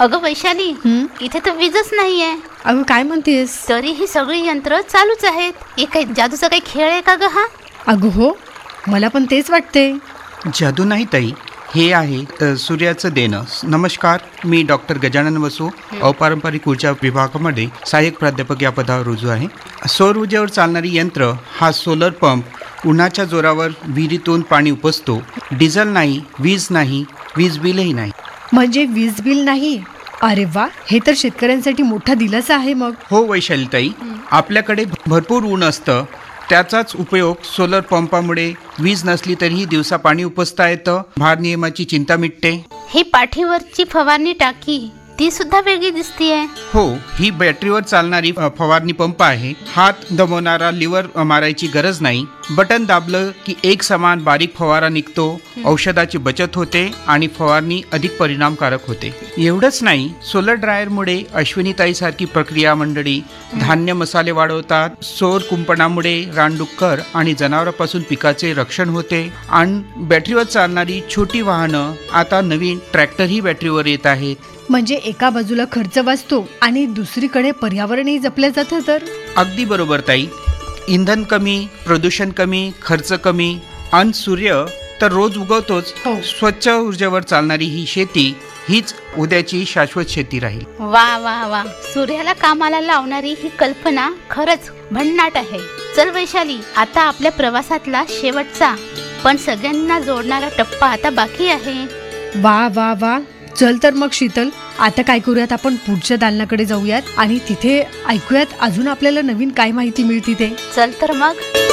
अगं वैशाली, इथे तर वीजच नाहीये. अगं काय म्हणतेस? तरी ही सगळी यंत्र चालूच आहेत. हे काही जादूचा काही खेळ आहे का ग हा? अगं हो, मला पण तेच वाटते. जादू नाही ताई, हे आहे सूर्याचं देणं. नमस्कार, मी डॉक्टर गजानन वसू, अपारंपरिक ऊर्जा विभागामध्ये सहाय्यक प्राध्यापक या पदावर रुजू आहे. सौर ऊर्जेवर चालणारी यंत्र हा सोलर पंप उन्हाच्या जोरावर विहिरीतून पाणी उपसतो. डिझेल नाही, वीज नाही, वीज बिलही नाही. म्हणजे वीज बिल नाही? अरे वा, हे तर शेतकऱ्यांसाठी मोठा दिलासा आहे मग. हो वैशालीताई, आपल्याकडे भरपूर ऊन असतं, त्याचाच उपयोग सोलर पंपामुळे वीज नसली तरीही दिवसा पाणी उपसता येतं. भारनियमाची चिंता मिटते. ही पाठीवरची फवारणी टाकी ती सुद्धा वेगळी दिसतीये. हो, ही बॅटरीवर चालणारी फवारणी पंप आहे. हात दमवणारा लिव्हर मारायची गरज नाही. बटन दाबलं की एक समान बारीक फवारा निघतो. औषधाची बचत होते आणि फवारणी अधिक परिणामकारक होते. एवढंच नाही, सोलर ड्रायरमुळे अश्विनीताईसारखी प्रक्रिया मंडळी धान्य मसाले वाढवतात. सौर कुंपणामुळे रानडुक्कर आणि जनावरांपासून पिकाचे रक्षण होते. आणि बॅटरीवर चालणारी छोटी वाहनं, आता नवीन ट्रॅक्टरही बॅटरीवर येत आहेत. म्हणजे एका बाजूला खर्च वाचतो आणि दुसरीकडे पर्यावरणही जपलं जातं. तर अगदी बरोबर ताई. इंधन कमी, प्रदूषण कमी, खर्च कमी आणि सूर्य तर रोज उगवतोच. हो. स्वच्छ ऊर्जेवर चालणारी ही शेती हीच उद्याची शाश्वत शेती राहील. वा वा वा, सूर्याला कामाला लावणारी ही कल्पना खरंच भन्नाट आहे. चल वैशाली, आता आपल्या प्रवासातला शेवटचा पण सगळ्यांना जोडणारा टप्पा आता बाकी आहे. वा वा वा, चल तर मग शीतल, आता काय करूयात, आपण पुढच्या दालनाकडे जाऊयात आणि तिथे ऐकूयात अजून आपल्याला नवीन काय माहिती मिळते ते. चल तर मग.